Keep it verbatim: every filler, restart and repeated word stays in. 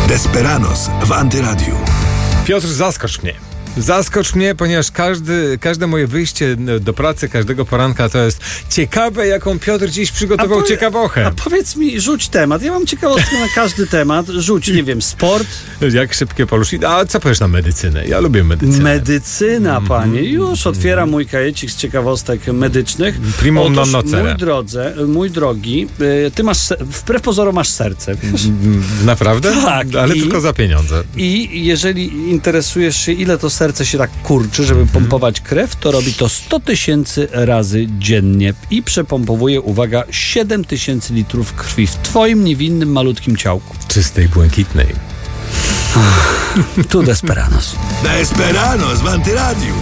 Desperados w Antyradiu. Piotr, zaskocz mnie. Zaskocz mnie, ponieważ każdy, każde moje wyjście do pracy każdego poranka to jest ciekawe, jaką Piotr dziś przygotował powie- ciekawochę. A powiedz mi, rzuć temat. Ja mam ciekawostkę na każdy temat. Rzuć, nie wiem, sport. Jak szybkie poluszki. A co powiesz na medycynę? Ja lubię medycynę. Medycyna, mm-hmm. panie. Już otwieram mój kajecik z ciekawostek medycznych. Primum non nocere. Mój drodze, mój drogi, ty masz, wbrew pozorom masz serce. Wiesz? Naprawdę? Tak. Ale I, tylko za pieniądze. I jeżeli interesujesz się, ile to serce się tak kurczy, żeby pompować krew, to robi to sto tysięcy razy dziennie i przepompowuje, uwaga, siedem tysięcy litrów krwi w twoim niewinnym, malutkim ciałku. Czystej, błękitnej. Tu Desperados. Desperados w Antyradiu.